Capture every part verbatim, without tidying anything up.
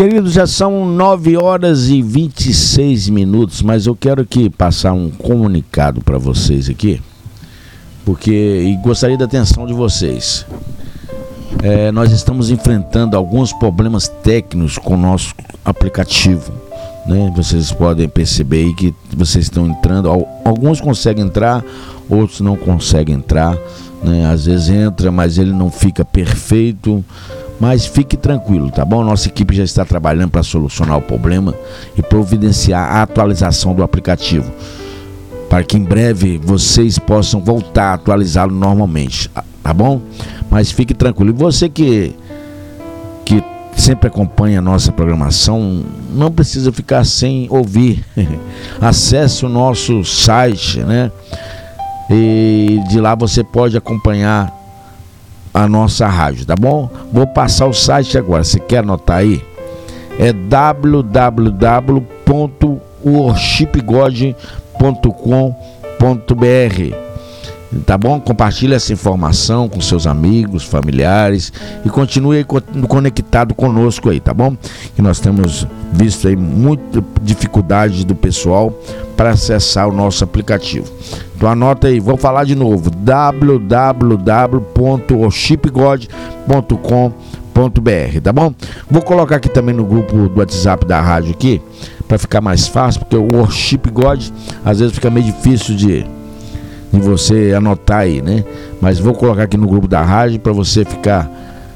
Queridos, já são nove horas e vinte e seis minutos, mas eu quero aqui passar um comunicado para vocês aqui, porque e gostaria da atenção de vocês. É, nós estamos enfrentando alguns problemas técnicos com o nosso aplicativo, né? Vocês podem perceber aí que vocês estão entrando, alguns conseguem entrar, outros não conseguem entrar, né? Às vezes entra, mas ele não fica perfeito. Mas fique tranquilo, tá bom? Nossa equipe já está trabalhando para solucionar o problema e providenciar a atualização do aplicativo, para que em breve vocês possam voltar a atualizá-lo normalmente, tá bom? Mas fique tranquilo. E você que, que sempre acompanha a nossa programação, não precisa ficar sem ouvir. Acesse o nosso site, né? E de lá você pode acompanhar a nossa rádio, tá bom? Vou passar o site agora, você quer anotar aí? É w w w ponto worship god ponto com ponto b r, tá bom? Compartilhe essa informação com seus amigos, familiares e continue aí conectado conosco aí, tá bom? Que nós temos visto aí muita dificuldade do pessoal para acessar o nosso aplicativo. Então anota aí, vou falar de novo, w w w ponto worship god ponto com ponto b r, tá bom? Vou colocar aqui também no grupo do WhatsApp da rádio aqui, para ficar mais fácil, porque o Worship God às vezes fica meio difícil de, de você anotar aí, né? Mas vou colocar aqui no grupo da rádio para você ficar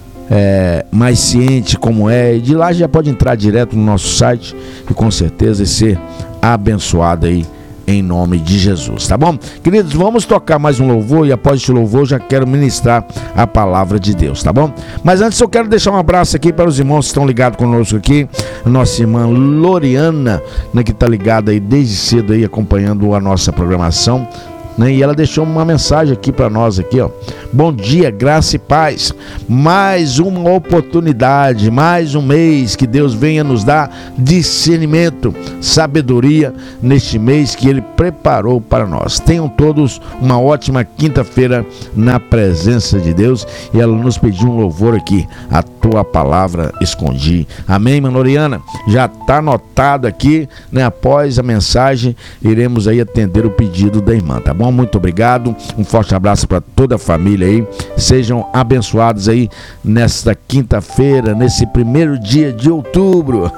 é, mais ciente como é, e de lá já pode entrar direto no nosso site e com certeza ser abençoado aí em nome de Jesus, tá bom? Queridos, vamos tocar mais um louvor e após esse louvor já quero ministrar a palavra de Deus, tá bom? Mas antes eu quero deixar um abraço aqui para os irmãos que estão ligados conosco aqui, nossa irmã Loriana, né, que está ligada aí desde cedo aí acompanhando a nossa programação, né? E ela deixou uma mensagem aqui para nós aqui, ó. Bom dia, graça e paz. Mais uma oportunidade, mais um mês que Deus venha nos dar discernimento, sabedoria neste mês que Ele preparou para nós. Tenham todos uma ótima quinta-feira na presença de Deus. E ela nos pediu um louvor aqui, a tua palavra escondi. Amém, irmã Loriana? Já está anotado aqui, né? Após a mensagem, iremos aí atender o pedido da irmã, tá bom? Muito obrigado, um forte abraço para toda a família aí, sejam abençoados aí nesta quinta-feira, nesse primeiro dia de outubro.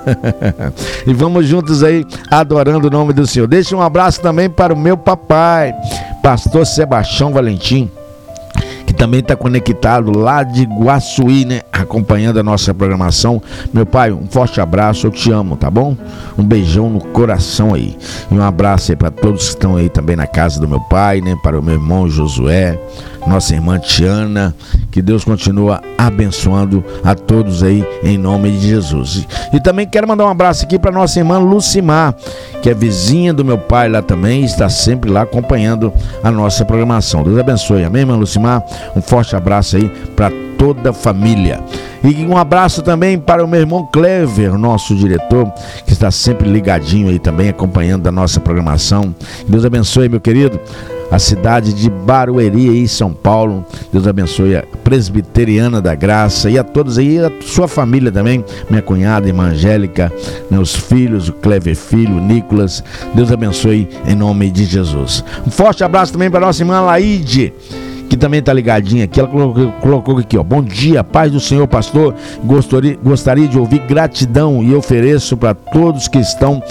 E vamos juntos aí adorando o nome do Senhor. Deixa um abraço também para o meu papai, pastor Sebastião Valentim, que também está conectado lá de Guaçuí, né? Acompanhando a nossa programação. Meu pai, um forte abraço, eu te amo, tá bom? Um beijão no coração aí. E um abraço aí para todos que estão aí também na casa do meu pai, né? Para o meu irmão Josué, nossa irmã Tiana. Que Deus continua abençoando a todos aí em nome de Jesus. E também quero mandar um abraço aqui para nossa irmã Lucimar, que é vizinha do meu pai lá também, está sempre lá acompanhando a nossa programação. Deus abençoe, amém, irmã Lucimar? Um forte abraço aí para toda a família. E um abraço também para o meu irmão Clever, nosso diretor, que está sempre ligadinho aí também, acompanhando a nossa programação. Deus abençoe, meu querido, a cidade de Barueri aí, São Paulo. Deus abençoe a Presbiteriana da Graça e a todos aí, a sua família também, minha cunhada, irmã Angélica, meus filhos, o Clever Filho, o Nicolas. Deus abençoe em nome de Jesus. Um forte abraço também para a nossa irmã Laide, que também está ligadinha aqui. Ela colocou, colocou aqui, ó: bom dia, paz do Senhor, pastor. Gostaria, gostaria de ouvir gratidão e ofereço para todos que estão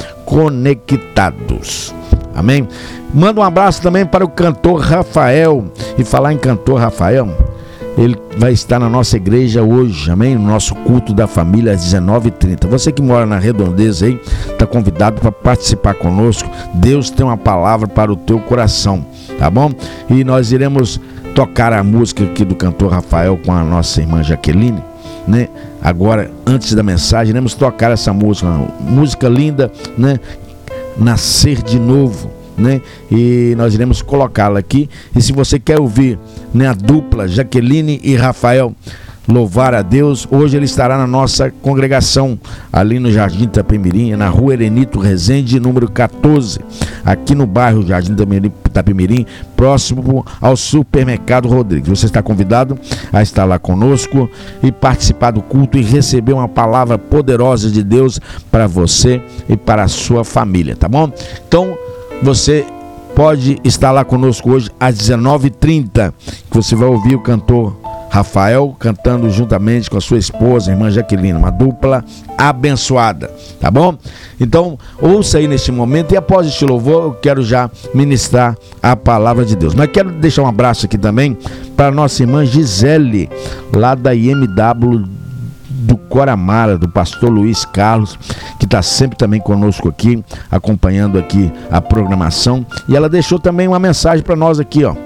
conectados. Amém? Manda um abraço também para o cantor Rafael. E falar em cantor Rafael, ele vai estar na nossa igreja hoje, amém? No nosso culto da família às dezenove e trinta. Você que mora na Redondeza aí, está convidado para participar conosco. Deus tem uma palavra para o teu coração, tá bom? E nós iremos tocar a música aqui do cantor Rafael com a nossa irmã Jaqueline, né? Agora, antes da mensagem, iremos tocar essa música, uma música linda, né? Nascer de Novo, né? E nós iremos colocá-la aqui. E se você quer ouvir, né, a dupla Jaqueline e Rafael louvar a Deus. Hoje ele estará na nossa congregação, ali no Jardim Itapemirim, na rua Herenito Rezende, número quatorze, aqui no bairro Jardim Itapemirim, próximo ao Supermercado Rodrigues. Você está convidado a estar lá conosco e participar do culto e receber uma palavra poderosa de Deus para você e para a sua família, tá bom? Então, você pode estar lá conosco hoje às dezenove e trinta, que você vai ouvir o cantor Rafael cantando juntamente com a sua esposa, a irmã Jaqueline, uma dupla abençoada, tá bom? Então, ouça aí neste momento, e após este louvor eu quero já ministrar a palavra de Deus. Mas quero deixar um abraço aqui também para a nossa irmã Gisele, lá da I M W do Coramara, do pastor Luiz Carlos, que está sempre também conosco aqui, acompanhando aqui a programação, e ela deixou também uma mensagem para nós aqui, ó.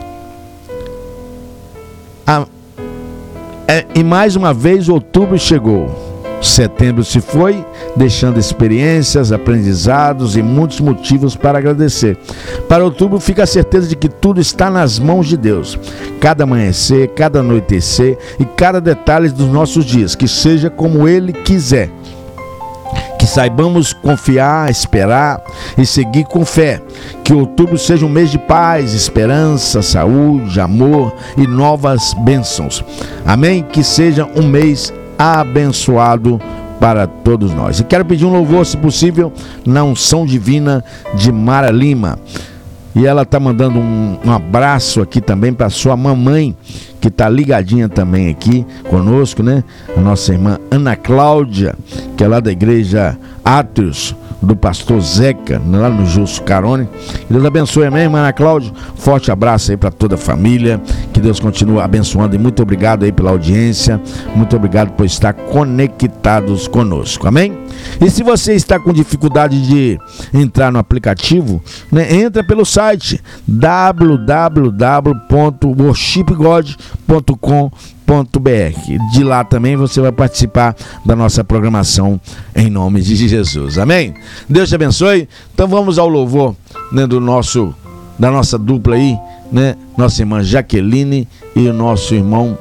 Ah, é, e mais uma vez outubro chegou, setembro se foi, deixando experiências, aprendizados e muitos motivos para agradecer. Para outubro fica a certeza de que tudo está nas mãos de Deus. Cada amanhecer, cada anoitecer e cada detalhe dos nossos dias, que seja como Ele quiser. Que saibamos confiar, esperar e seguir com fé. Que outubro seja um mês de paz, esperança, saúde, amor e novas bênçãos. Amém? Que seja um mês abençoado para todos nós. E quero pedir um louvor, se possível, na unção divina de Mara Lima. E ela está mandando um, um abraço aqui também para sua mamãe, que está ligadinha também aqui conosco, né? A nossa irmã Ana Cláudia, que é lá da igreja Átrios, do pastor Zeca, lá no Justo Carone. Deus abençoe, amém, irmã Ana Cláudia? Forte abraço aí para toda a família, que Deus continue abençoando, e muito obrigado aí pela audiência, muito obrigado por estar conectados conosco, amém? E se você está com dificuldade de entrar no aplicativo, né, entra pelo site w w w ponto worship god ponto com ponto b r. De lá também você vai participar da nossa programação em nome de Jesus, amém? Deus te abençoe. Então vamos ao louvor, né, do nosso, da nossa dupla aí, né, nossa irmã Jaqueline e o nosso irmão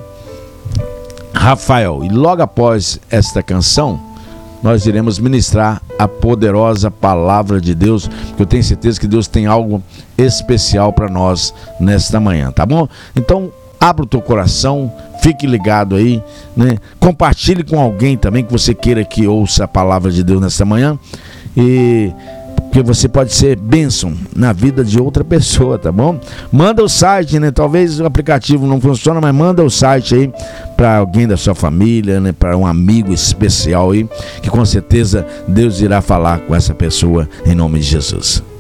Rafael. E logo após esta canção nós iremos ministrar a poderosa palavra de Deus, porque eu tenho certeza que Deus tem algo especial para nós nesta manhã, tá bom? Então abra o teu coração, fique ligado aí, né? Compartilhe com alguém também que você queira que ouça a palavra de Deus nesta manhã, e porque você pode ser bênção na vida de outra pessoa, tá bom? Manda o site, né? Talvez o aplicativo não funcione, mas manda o site aí para alguém da sua família, né? Para um amigo especial aí, que com certeza Deus irá falar com essa pessoa em nome de Jesus.